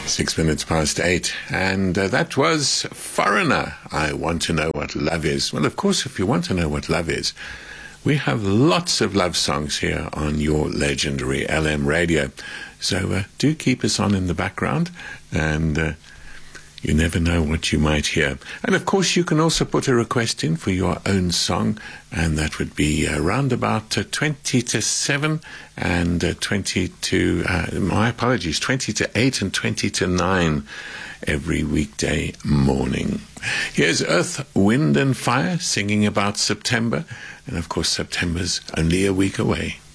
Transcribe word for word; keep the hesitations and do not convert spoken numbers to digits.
Six minutes past eight, and uh, that was Foreigner. I Want to Know What Love Is. Well, of course, if you want to know what love is, we have lots of love songs here on your legendary L M radio. So uh, do keep us on in the background, and uh, you never know what you might hear. And of course, you can also put a request in for your own song, and that would be around about uh, twenty to seven and uh, twenty to, uh, my apologies, twenty to eight and twenty to nine every weekday morning. Here's Earth, Wind and Fire singing about September, and of course, September's only a week away.